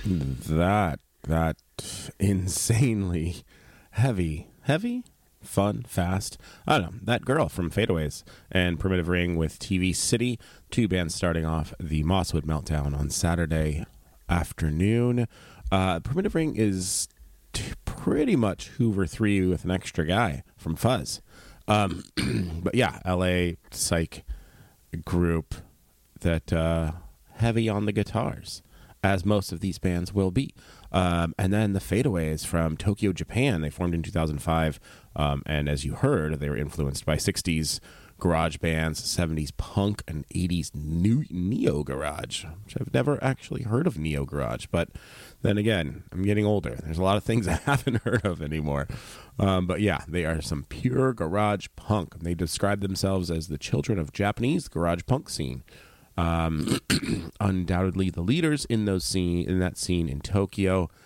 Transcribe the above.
That insanely heavy, fun, fast. I don't know. That girl from Fadeaways and Primitive Ring with TV City, two bands starting off the Mosswood Meltdown on Saturday afternoon. Primitive Ring is pretty much Hoover 3 with an extra guy from Fuzz. But yeah, LA psych group that heavy on the guitars, as most of these bands will be. And then the Fadeaways from Tokyo, Japan. They formed in 2005. And as you heard, they were influenced by 60s garage bands, 70s punk, and 80s neo garage, which I've never actually heard of neo garage. But then again, I'm getting older. There's a lot of things I haven't heard of anymore. But yeah, they are some pure garage punk. They describe themselves as the children of Japanese garage punk scene. Undoubtedly the leaders in that scene in Tokyo.